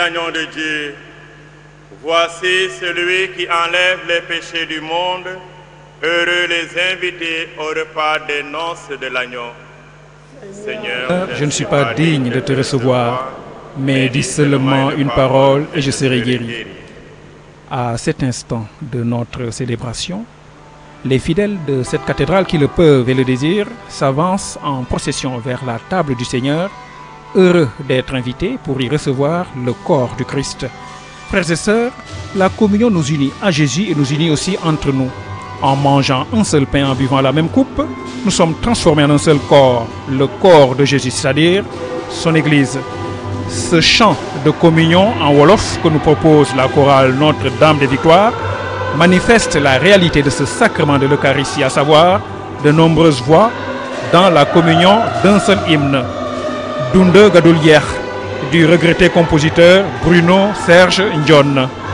Agneau de Dieu, voici celui qui enlève les péchés du monde. Heureux les invités au repas des noces de l'agneau. Seigneur, je ne suis pas digne de te recevoir, mais dis seulement une parole et je serai guéri. À cet instant de notre célébration, les fidèles de cette cathédrale qui le peuvent et le désirent s'avancent en procession vers la table du Seigneur, heureux d'être invités pour y recevoir le corps du Christ. Frères et sœurs, la communion nous unit à Jésus et nous unit aussi entre nous. En mangeant un seul pain, en buvant la même coupe, nous sommes transformés en un seul corps, le corps de Jésus, c'est-à-dire son Église. Ce chant de communion en Wolof que nous propose la chorale Notre-Dame des Victoires manifeste la réalité de ce sacrement de l'Eucharistie, à savoir de nombreuses voix dans la communion d'un seul hymne. Dunde Gadul Yeex, du regretté compositeur Bruno Serge Ndione.